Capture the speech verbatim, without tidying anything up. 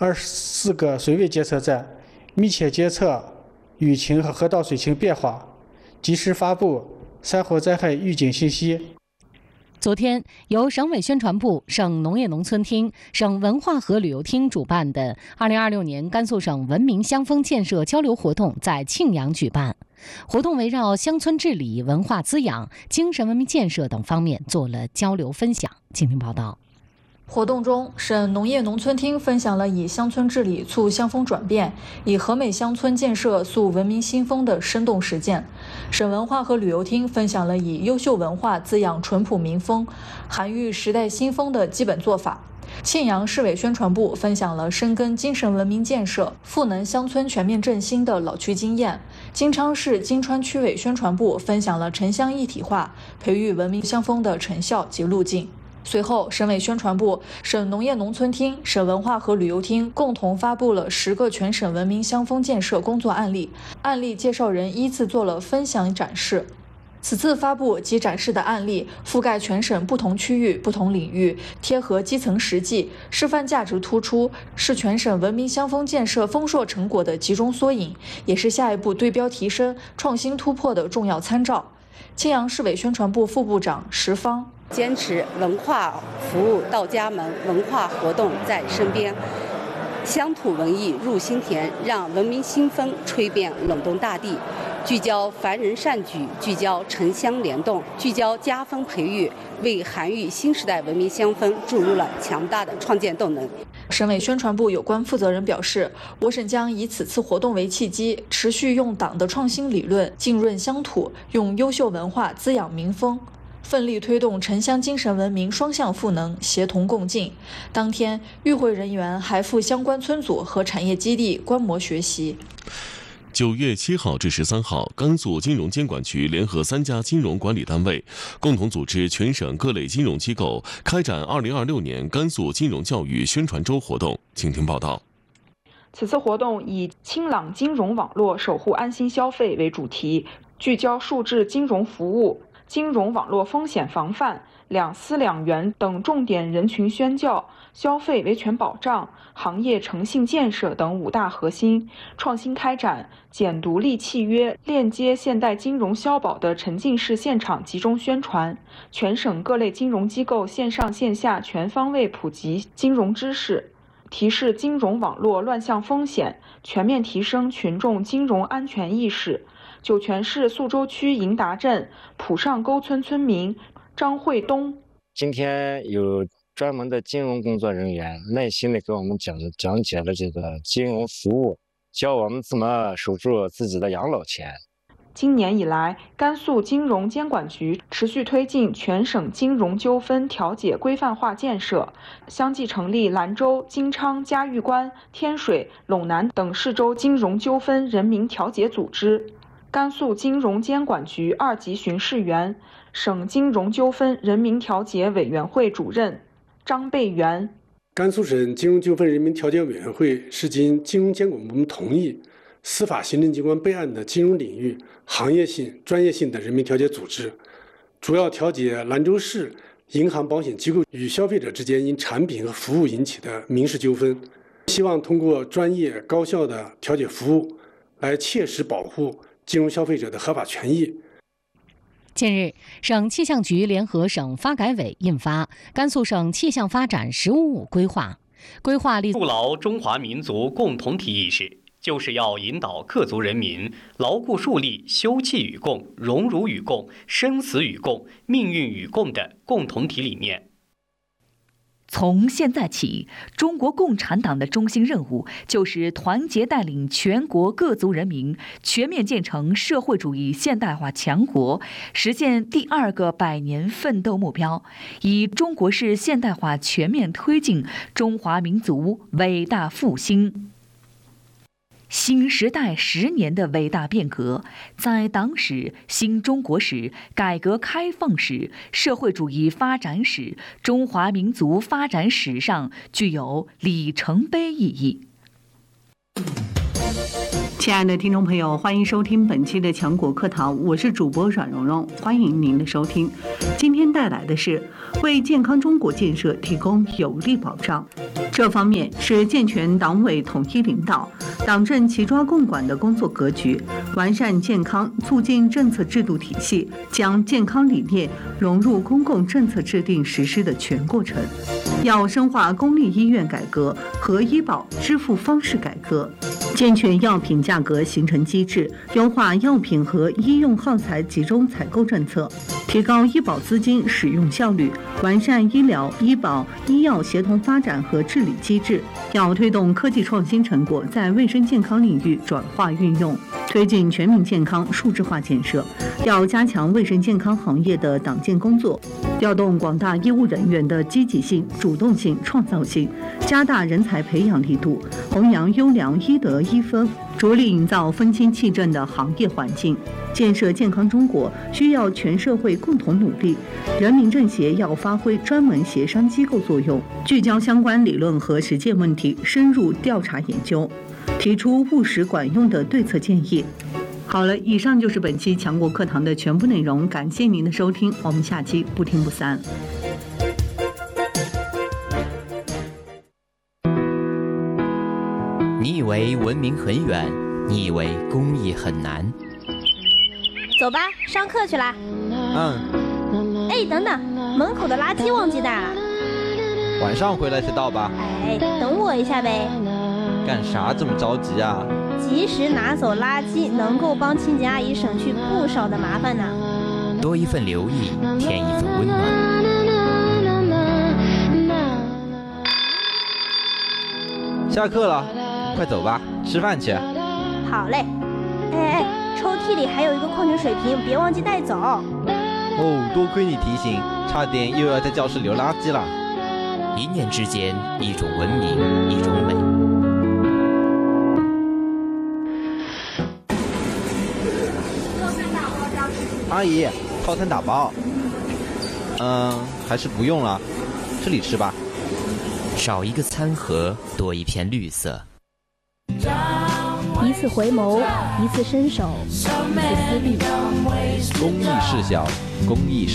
二十四个水位监测站，密切监测雨情和河道水情变化，及时发布山火灾害预警信息。 昨天，由省委宣传部、省农业农村厅、省文化和旅游厅主办的二零二六年甘肃省文明乡风建设交流活动在庆阳举办。活动围绕乡村治理、文化滋养、精神文明建设等方面做了交流分享。请听报道。 活动中，省农业农村厅分享了以乡村治理促乡风转变、以和美乡村建设塑文明新风的生动实践；省文化和旅游厅分享了以优秀文化滋养淳朴民风、涵育时代新风的基本做法。庆阳市委宣传部分享了深耕精神文明建设、赋能乡村全面振兴的老区经验；金昌市金川区委宣传部分享了城乡一体化、培育文明乡风的成效及路径。随后，省委宣传部、省农业农村厅、省文化和旅游厅共同发布了十个全省文明乡风建设工作案例，案例介绍人依次做了分享展示。此次发布及展示的案例覆盖全省不同区域、不同领域，贴合基层实际，示范价值突出，是全省文明乡风建设丰硕成果的集中缩影，也是下一步对标提升、创新突破的重要参照。庆阳市委宣传部副部长石芳。 坚持文化服务到家门，文化活动在身边，乡土文艺入心田，让文明新风吹遍陇东大地。聚焦凡人善举，聚焦城乡联动，聚焦家风培育，为涵育新时代文明乡风注入了强大的创建动能。 省委宣传部有关负责人表示，我省将以此次活动为契机，持续用党的创新理论浸润乡土，用优秀文化滋养民风，奋力推动城乡精神文明双向赋能、协同共进。当天，与会人员还赴相关村组和产业基地观摩学习。 九月七号至十三号，甘肃金融监管局联合三家金融管理单位，共同组织全省各类金融机构开展二零二六年甘肃金融教育宣传周活动。请听报道。 此次活动以清朗金融网络，守护安心消费为主题，聚焦数字金融服务、金融网络风险防范、两私两元等重点人群宣教、消费维权保障、行业诚信建设等五大核心，创新开展简独立契约、链接现代金融消保的沉浸式现场集中宣传，全省各类金融机构线上线下全方位普及金融知识，提示金融网络乱象风险，全面提升群众金融安全意识。酒泉市宿州区迎达镇浦上沟村村民张慧东， 今天有专门的金融工作人员耐心的给我们讲讲解了这个金融服务，教我们怎么守住自己的养老钱。 今年以来，甘肃金融监管局持续推进全省金融纠纷调解规范化建设，相继成立兰州、金昌、嘉峪关、天水、陇南等市州金融纠纷人民调解组织。甘肃金融监管局二级巡视员、省金融纠纷人民调解委员会主任张贝元。 甘肃省金融纠纷人民调解委员会是经金融监管部门同意，司法行政机关备案的金融领域行业性、专业性的人民调解组织，主要调解兰州市银行保险机构与消费者之间因产品和服务引起的民事纠纷，希望通过专业高效的调解服务，来切实保护金融消费者的合法权益。 近日，省气象局联合省发改委印发《甘肃省气象发展“十五五”规划》，规划立筑牢中华民族共同体意识，就是要引导各族人民牢固树立休戚与共、荣辱与共、生死与共、命运与共的共同体理念。 从现在起，中国共产党的中心任务就是团结带领全国各族人民全面建成社会主义现代化强国，实现第二个百年奋斗目标，以中国式现代化全面推进中华民族伟大复兴。新时代十年的伟大变革，在党史、新中国史、改革开放史、社会主义发展史、中华民族发展史上具有里程碑意义。 亲爱的听众朋友，欢迎收听本期的强国课堂，我是主播阮蓉蓉，欢迎您的收听。今天天带来的是为健康中国建设提供有力保障。这方面是健全党委统一领导、党政齐抓共管的工作格局，完善健康促进政策制度体系，将健康理念融入公共政策制定实施的全过程。要深化公立医院改革和医保支付方式改革，健全药品价格形成机制，优化药品和医用耗材集中采购政策，提高医保资金使用效率，完善医疗、医保、医药协同发展和治理机制。要推动科技创新成果在卫生健康领域转化运用，推进全民健康数字化建设。要加强卫生健康行业的党建工作，调动广大医务人员的积极性、主动性、创造性，加大人才培养力度，弘扬优良医德医风，着力营造风清气正的行业环境。建设健康中国需要全社会共同努力，人民政协要发挥专门协商机构作用，聚焦相关理论和实践问题，深入调查研究，提出务实管用的对策建议。好了，以上就是本期强国课堂的全部内容，感谢您的收听，我们下期不听不散。 你以为文明很远，你以为公益很难。 走吧，上课去啦。 嗯。 哎，等等，门口的垃圾忘记带了。 晚上回来才倒吧。 哎，等我一下呗。 干啥这么着急啊？ 及时拿走垃圾，能够帮清洁阿姨省去不少的麻烦呢。 多一份留意，添一份温暖。 下课了，快走吧，吃饭去。 好嘞。哎哎，抽屉里还有一个矿泉水瓶，别忘记带走。 哦，多亏你提醒，差点又要在教室留垃圾了。 一念之间，一种文明，一种美。 阿姨，套餐打包。嗯，还是不用了，这里吃吧。 少一个餐盒，多一片绿色。 一次回眸，一次伸手，一次思虑。 公益事小，公益